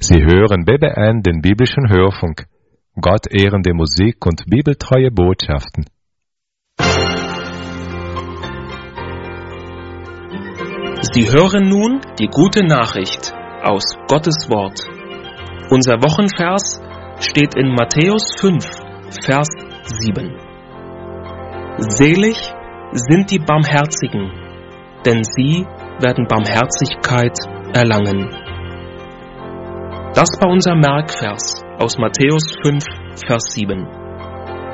Sie hören BBN, den biblischen Hörfunk. Gott ehrende Musik und bibeltreue Botschaften. Sie hören nun die gute Nachricht aus Gottes Wort. Unser Wochenvers steht in Matthäus 5, Vers 7. Selig sind die Barmherzigen, denn sie werden Barmherzigkeit erlangen. Das war unser Merkvers aus Matthäus 5, Vers 7.